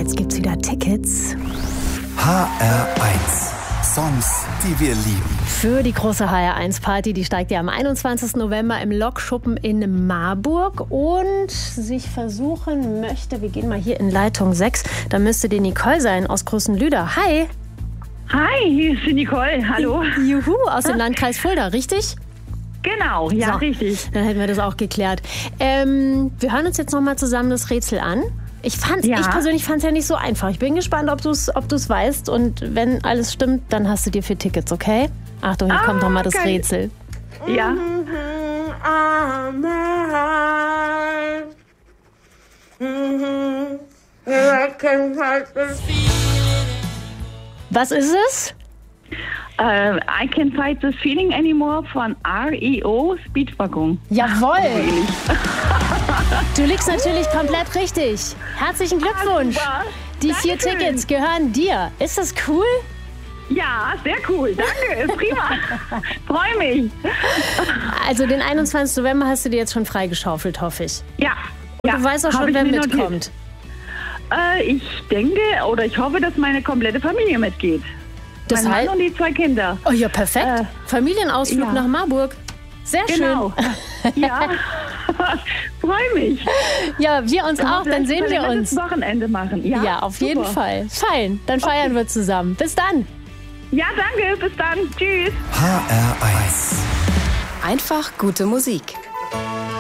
jetzt gibt's wieder Tickets. HR1. Songs, die wir lieben. Für die große HR1-Party, die steigt ja am 21. November im Lokschuppen in Marburg und sich versuchen möchte, wir gehen mal hier in Leitung 6, da müsste die Nicole sein aus Großenlüder. Hi! Hi, hier ist die Nicole. Hallo. Juhu, aus dem Landkreis Fulda, richtig? Genau, ja, So, richtig. Dann hätten wir das auch geklärt. Wir hören uns jetzt nochmal zusammen das Rätsel an. Ich persönlich fand es ja nicht so einfach. Ich bin gespannt, ob du es weißt. Und wenn alles stimmt, dann hast du dir 4 Tickets, okay? Achtung, hier kommt nochmal das Rätsel. Ja. Was ist es? I Can't Fight This Feeling Anymore von REO Speedwagon. Jawohl! Du liegst natürlich komplett richtig. Herzlichen Glückwunsch. Super. Die 4 Dankeschön. Tickets gehören dir. Ist das cool? Ja, sehr cool. Danke, ist prima. Freue mich. Also den 21. November hast du dir jetzt schon freigeschaufelt, hoffe ich. Ja. Und du weißt auch hab schon, ich wer mir mitkommt. notiert. Ich denke oder ich hoffe, dass meine komplette Familie mitgeht. Das Mein heißt, Mann und die 2 Kinder. oh ja, perfekt. Familienausflug ja. nach Marburg. Sehr Genau. schön. Ja, freue mich. Ja, wir uns auch. Dann sehen wir uns. Wochenende machen. Ja, auf jeden Fall. Fein. Dann feiern wir zusammen. Bis dann. Ja, danke. Bis dann. Tschüss. HR1. Einfach gute Musik.